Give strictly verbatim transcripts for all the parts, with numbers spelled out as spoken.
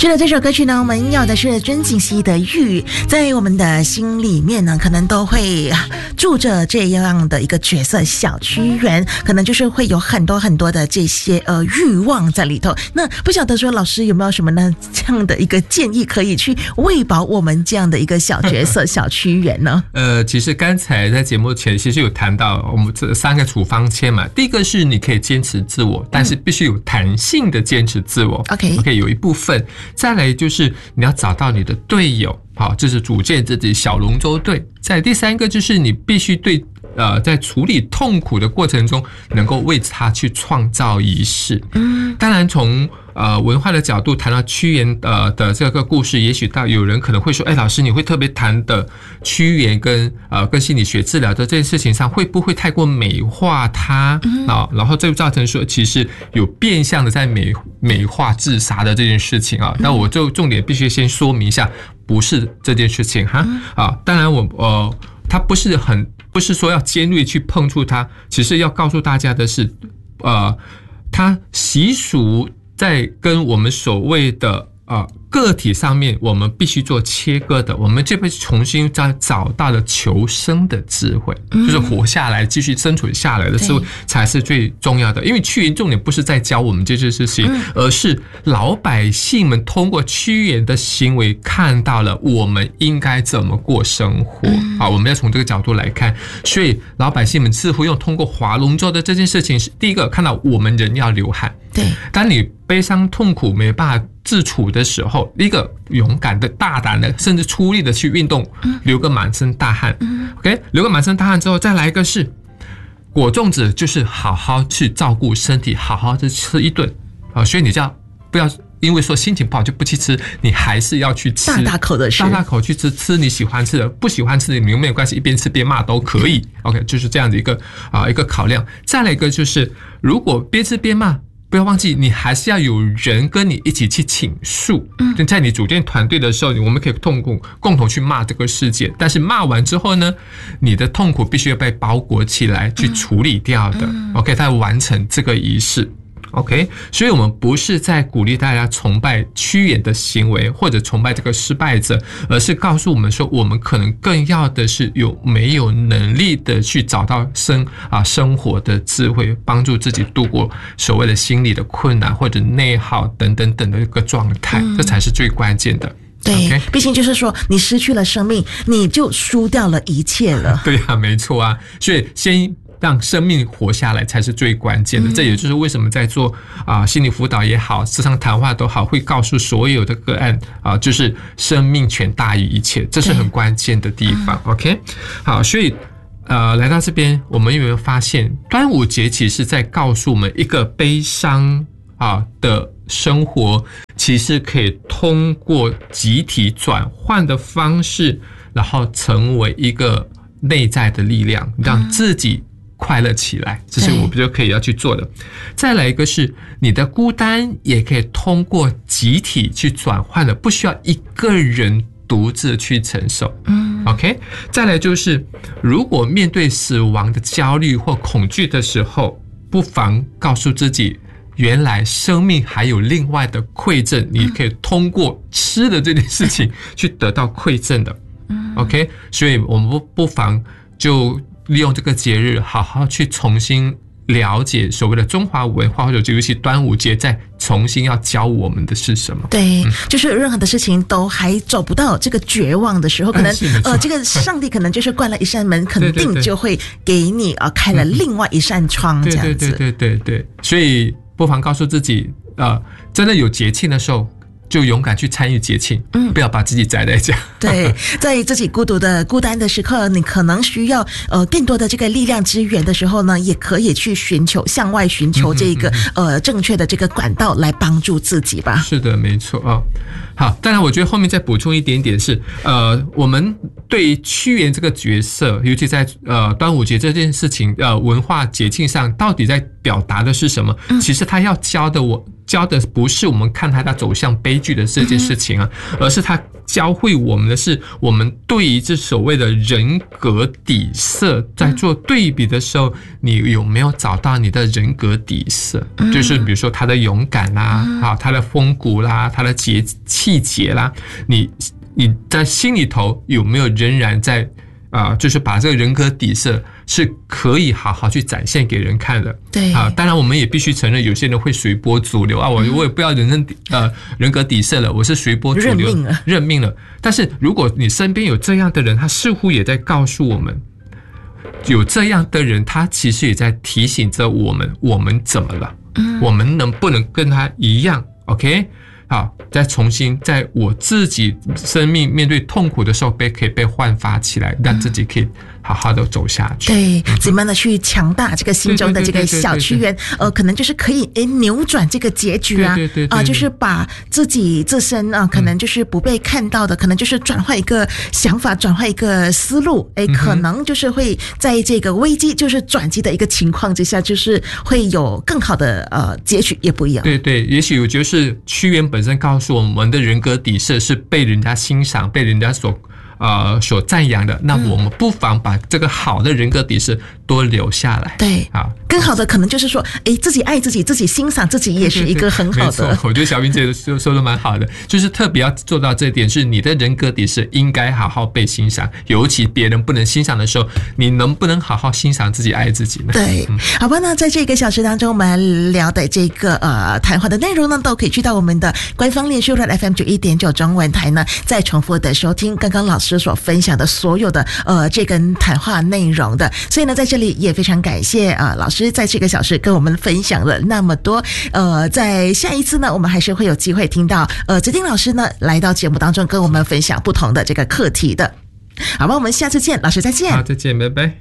是的，这首歌曲呢，我们要的是曾锦熙的玉，在我们的心里面呢，可能都会住着这样的一个角色小屈原，可能就是会有很多很多的这些呃欲望在里头。那不晓得说老师有没有什么呢这样的一个建议，可以去喂饱我们这样的一个小角色小屈原呢？ 呃，其实刚才在节目前其实有谈到我们这三个处方签嘛，第一个是你可以坚持自我，但是必须有弹性的坚持自我。 OK OK， 有一部分。再来就是你要找到你的队友，好，这是组建自己小龙舟队。再来第三个就是你必须对呃在处理痛苦的过程中，能够为他去创造仪式。嗯，当然从呃文化的角度谈到屈原呃的这个故事，也许到有人可能会说，哎，老师你会特别谈的屈原跟呃跟心理学治疗的这件事情上，会不会太过美化他啊？然后这就造成说，其实有变相的在美美化自杀的这件事情啊。那我就重点必须先说明一下，不是这件事情哈啊。当然我呃，他不是很不是说要尖锐去碰触它，其实要告诉大家的是，呃，他习俗在跟我们所谓的呃个体上面，我们必须做切割的，我们这边重新再找到了求生的智慧，嗯、就是活下来、继续生存下来的智慧才是最重要的。因为屈原重点不是在教我们这件事情，嗯、而是老百姓们通过屈原的行为看到了我们应该怎么过生活。嗯、啊，我们要从这个角度来看，所以老百姓们似乎用通过划龙舟的这件事情，是第一个看到我们人要流汗。 对， 当你悲伤痛苦没办法自处的时候，一个勇敢的大胆的甚至出力的去运动，流个满身大汗。OK， 流个满身大汗之后，再来一个是果粽子，就是好好去照顾身体，好好的吃一顿啊。所以你就要不要因为说心情不好就不去吃，你还是要去吃， 大大口的吃， 大大口去吃，吃你喜欢吃的，不喜欢吃的你没有关系，一边吃边骂都可以。OK， 就是这样的一个啊一个考量。再来一个就是，如果边吃边骂，不要忘记，你还是要有人跟你一起去倾诉。嗯，在你组建团队的时候，我们可以共共共同去骂这个世界，但是骂完之后呢，你的痛苦必须要被包裹起来，去处理掉的。嗯、OK， 再完成这个仪式。OK， 所以我们不是在鼓励大家崇拜屈原的行为，或者崇拜这个失败者，而是告诉我们说，我们可能更要的是有没有能力的去找到生啊生活的智慧，帮助自己度过所谓的心理的困难或者内耗等等等的一个状态，这才是最关键的。 对， okay? 毕竟就是说，你失去了生命，你就输掉了一切了。 对啊，没错啊，所以先让生命活下来才是最关键的。嗯、这也就是为什么在做啊、呃、心理辅导也好，职场谈话都好，会告诉所有的个案啊、呃，就是生命权大于一切，这是很关键的地方。嗯、OK， 好，所以呃，来到这边，我们有没有发现，端午节其实在告诉我们一个悲伤啊的生活，其实可以通过集体转换的方式，然后成为一个内在的力量，让自己快乐起来，这是我们就可以要去做的。再来一个是你的孤单也可以通过集体去转换的，不需要一个人独自去承受。嗯 ，OK。再来就是，如果面对死亡的焦虑或恐惧的时候，不妨告诉自己，原来生命还有另外的馈赠，你可以通过吃的这件事情去得到馈赠的。OK， 所以我们不不妨就利用这个节日，好好去重新了解所谓的中华文化，或者尤其端午节再重新要教我们的是什么。 对、嗯、就是任何的事情都还走不到这个绝望的时候，可能、嗯、呃，这个上帝可能就是关了一扇门，肯定就会给你啊、呃、开了另外一扇窗，这样子。 对对对对对对，所以不妨告诉自己，呃，真的有节庆的时候，就勇敢去参与节庆，嗯，不要把自己宅在家。 对，在自己孤独的孤单的时刻，你可能需要呃更多的这个力量支援的时候呢，也可以去寻求向外寻求这个、嗯嗯嗯、呃正确的这个管道来帮助自己吧。 是的，没错啊、哦。好，当然我觉得后面再补充一点点是，呃，我们对于屈原这个角色，尤其在呃端午节这件事情，呃文化节庆上，到底在表达的是什么？嗯、其实他要教的我。 教的不是我们看他他走向悲剧的这件事情啊，嗯、而是他教会我们的是，我们对于这所谓的人格底色，在做对比的时候，你有没有找到你的人格底色？嗯、就是比如说他的勇敢啦，嗯、啊，他的风骨啦，他的节气节啦，你你在心里头有没有仍然在？啊、呃，就是把这个人格底色是可以好好去展现给人看的。 对啊，当然我们也必须承认，有些人会随波逐流啊，我我也不要人生呃人格底色了，我是随波逐流， 认命了， 认命了。但是如果你身边有这样的人，他似乎也在告诉我们，有这样的人，他其实也在提醒着我们，我们怎么了？嗯，我们能不能跟他一样 ？OK？好，再重新在我自己生命面对痛苦的时候，被可以被焕发起来，让自己可以好好的走下去。 对，怎么样的去强大这个心中的这个小屈原，呃，可能就是可以诶扭转这个结局啊， 对对对对啊、呃，就是把自己自身啊、呃，可能就是不被看到的，嗯、可能就是转换一个想法，转换一个思路，诶，可能就是会在这个危机就是转机的一个情况之下，就是会有更好的呃结局，也不一样。 对对，也许我就是屈原本身告诉我们的人格底色是被人家欣赏，被人家所呃所赞扬的，那我们不妨把这个好的人格底色多留下来。 对，啊，更好的可能就是说，诶，自己爱自己，自己欣赏自己，也是一个很好的。 对对对，没错，我觉得小斌姐说说的蛮好的，就是特别要做到这一点，是你的人格底色应该好好被欣赏，尤其别人不能欣赏的时候，你能不能好好欣赏自己、爱自己呢？ 对，嗯、好吧，那在这个小时当中，我们聊的这个呃谈话的内容呢，都可以去到我们的官方脸书的 F M 九一点九中文台呢，再重复的收听刚刚老师所分享的所有的呃这个谈话内容的。所以呢，在这里也非常感谢啊、呃、老师在这个小时跟我们分享了那么多。呃，在下一次呢，我们还是会有机会听到呃子丁老师呢来到节目当中跟我们分享不同的这个课题的。好吧，我们下次见，老师再见。 好，再见，拜拜。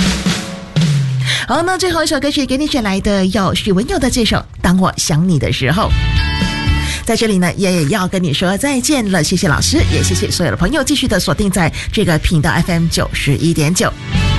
好，那最后一首歌曲给你选来的有许文佑的这首《当我想你的时候》。在这里呢，也要跟你说再见了，谢谢老师，也谢谢所有的朋友继续的锁定在这个频道 F M 九十一点九。